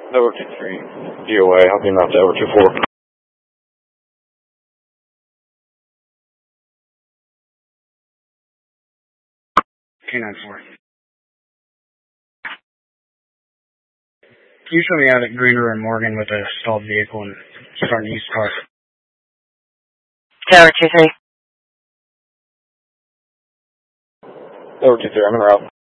Over 23. DOA, I'll be out to over 24. K94. Can you show me out at Greener and Morgan with a stalled vehicle and starting to use car? Tower 23. Over 23, I'm en route.